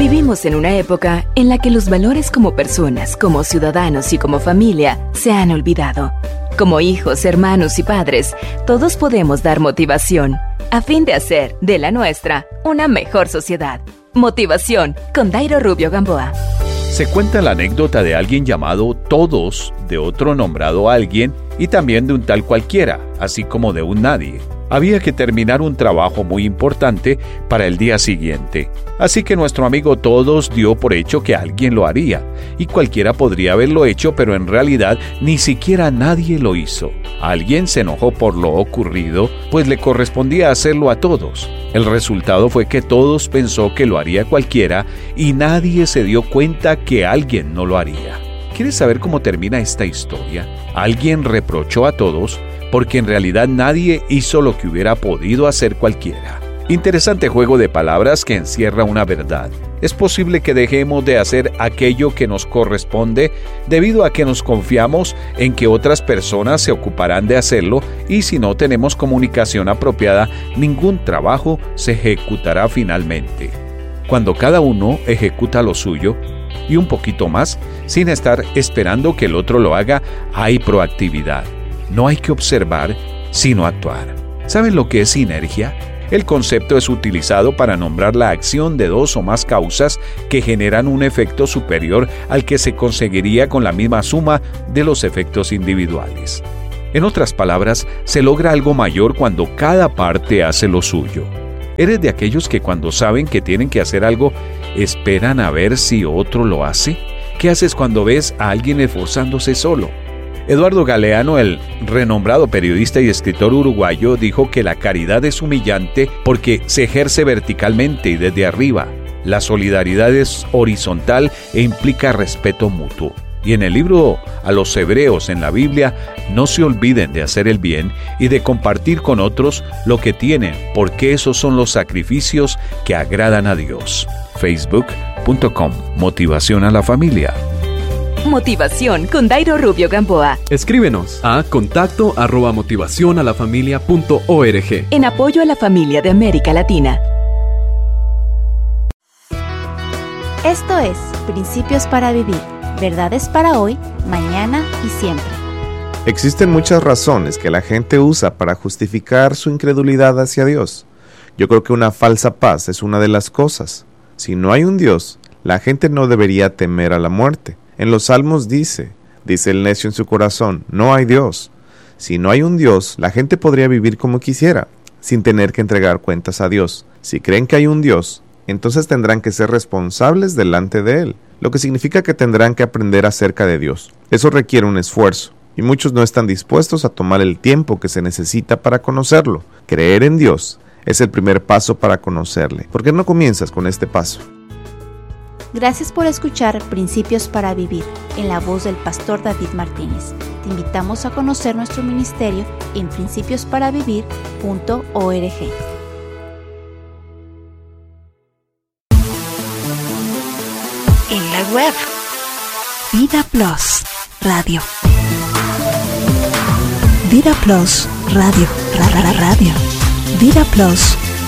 Vivimos en una época en la que los valores como personas, como ciudadanos y como familia se han olvidado. Como hijos, hermanos y padres, todos podemos dar motivación a fin de hacer de la nuestra una mejor sociedad. Motivación con Dairo Rubio Gamboa. Se cuenta la anécdota de alguien llamado Todos, de otro nombrado Alguien y también de un tal cualquiera, así como de un nadie. Había que terminar un trabajo muy importante para el día siguiente, así que nuestro amigo Todos dio por hecho que alguien lo haría, y cualquiera podría haberlo hecho, pero en realidad ni siquiera nadie lo hizo. Alguien se enojó por lo ocurrido, pues le correspondía hacerlo a Todos. El resultado fue que Todos pensó que lo haría cualquiera y nadie se dio cuenta que alguien no lo haría. ¿Quieres saber cómo termina esta historia? Alguien reprochó a Todos porque en realidad nadie hizo lo que hubiera podido hacer cualquiera. Interesante juego de palabras que encierra una verdad. Es posible que dejemos de hacer aquello que nos corresponde debido a que nos confiamos en que otras personas se ocuparán de hacerlo, y si no tenemos comunicación apropiada, ningún trabajo se ejecutará finalmente. Cuando cada uno ejecuta lo suyo y un poquito más, sin estar esperando que el otro lo haga, hay proactividad. No hay que observar, sino actuar. ¿Saben lo que es sinergia? El concepto es utilizado para nombrar la acción de dos o más causas que generan un efecto superior al que se conseguiría con la misma suma de los efectos individuales. En otras palabras, se logra algo mayor cuando cada parte hace lo suyo. ¿Eres de aquellos que cuando saben que tienen que hacer algo, esperan a ver si otro lo hace? ¿Qué haces cuando ves a alguien esforzándose solo? Eduardo Galeano, el renombrado periodista y escritor uruguayo, dijo que la caridad es humillante porque se ejerce verticalmente y desde arriba. La solidaridad es horizontal e implica respeto mutuo. Y en el libro a los Hebreos en la Biblia, no se olviden de hacer el bien y de compartir con otros lo que tienen, porque esos son los sacrificios que agradan a Dios. Facebook.com. Motivación a la familia. Motivación con Dairo Rubio Gamboa. Escríbenos a contacto@motivacionalafamilia.org. En apoyo a la familia de América Latina. Esto es Principios para Vivir. Verdades para hoy, mañana y siempre. Existen muchas razones que la gente usa para justificar su incredulidad hacia Dios. Yo creo que una falsa paz es una de las cosas. Si no hay un Dios, la gente no debería temer a la muerte. En los Salmos dice el necio en su corazón, no hay Dios. Si no hay un Dios, la gente podría vivir como quisiera, sin tener que entregar cuentas a Dios. Si creen que hay un Dios, entonces tendrán que ser responsables delante de Él, lo que significa que tendrán que aprender acerca de Dios. Eso requiere un esfuerzo, y muchos no están dispuestos a tomar el tiempo que se necesita para conocerlo. Creer en Dios es el primer paso para conocerle. ¿Por qué no comienzas con este paso? Gracias por escuchar Principios para Vivir, en la voz del pastor David Martínez. Te invitamos a conocer nuestro ministerio en principiosparavivir.org. En la web, Vida Plus Radio. Vida Plus Radio. Radio. Vida Plus